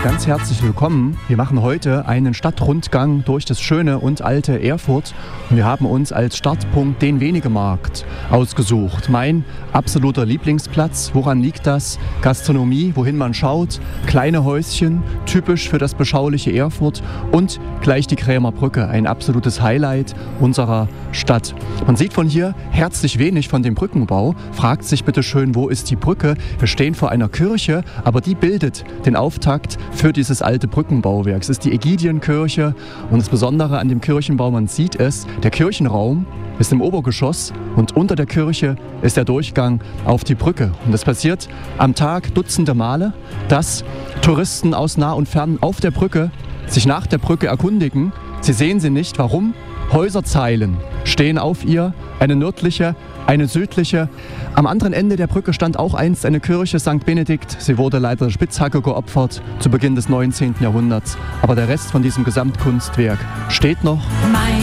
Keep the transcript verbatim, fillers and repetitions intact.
Ganz herzlich willkommen. Wir machen heute einen Stadtrundgang durch das schöne und alte Erfurt und wir haben uns als Startpunkt den Wenigemarkt ausgesucht. Mein absoluter Lieblingsplatz. Woran liegt das? Gastronomie, wohin man schaut, kleine Häuschen, typisch für das beschauliche Erfurt und gleich die Krämer Brücke, ein absolutes Highlight unserer Stadt. Man sieht von hier herzlich wenig von dem Brückenbau, fragt sich bitte schön, wo ist die Brücke? Wir stehen vor einer Kirche, aber die bildet den Auftakt für dieses alte Brückenbauwerk. Es ist die Ägidienkirche und das Besondere an dem Kirchenbau, man sieht es, der Kirchenraum ist im Obergeschoss und unter der Kirche ist der Durchgang auf die Brücke. Und das passiert am Tag dutzende Male, dass Touristen aus nah und fern auf der Brücke sich nach der Brücke erkundigen. Sie sehen sie nicht. Warum? Häuserzeilen stehen auf ihr, eine nördliche, eine südliche. Am anderen Ende der Brücke stand auch einst eine Kirche Sankt Benedikt. Sie wurde leider der Spitzhacke geopfert zu Beginn des neunzehnten Jahrhunderts. Aber der Rest von diesem Gesamtkunstwerk steht noch. Mein